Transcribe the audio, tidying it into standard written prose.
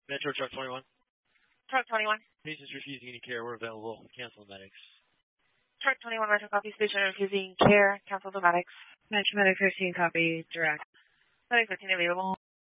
Metro Truck 21. Truck 21. Patients refusing any care. We're available. Cancel the medics. Truck 21, Metro copy station refusing care. Cancel the medics. Metro Medic 15 copy direct. Medic 15 available.